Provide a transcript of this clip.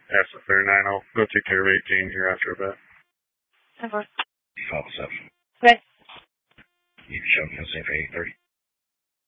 Yes, the 39. I'll go take care of 18 here after a bit. Of course. You follow this up. Okay. You can show me, say for 8:30.